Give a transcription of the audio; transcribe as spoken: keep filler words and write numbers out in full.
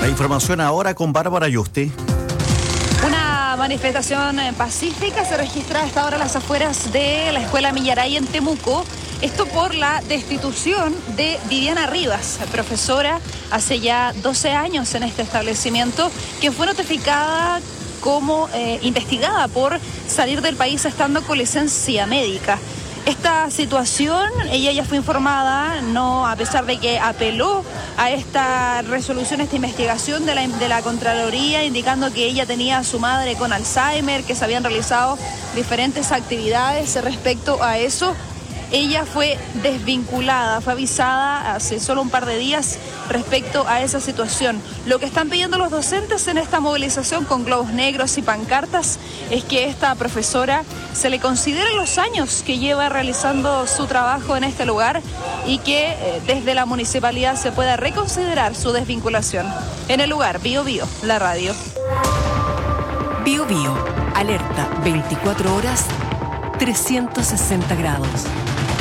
La información ahora con Bárbara Yuste. Una manifestación pacífica se registra a esta hora a las afueras de la Escuela Millaray en Temuco. Esto por la destitución de Viviana Rivas, profesora hace ya doce años en este establecimiento, quien fue notificada como eh, investigada por salir del país estando con licencia médica. Esta situación, ella ya fue informada, no a pesar de que apeló a esta resolución, esta investigación de la, de la Contraloría, indicando que ella tenía a su madre con Alzheimer, que se habían realizado diferentes actividades respecto a eso. Ella fue desvinculada, fue avisada hace solo un par de días respecto a esa situación. Lo que están pidiendo los docentes en esta movilización con globos negros y pancartas es que esta profesora se le considere los años que lleva realizando su trabajo en este lugar y que eh, desde la municipalidad se pueda reconsiderar su desvinculación. En el lugar, Bio Bio, la radio. Bio Bio, alerta veinticuatro horas, trescientos sesenta grados.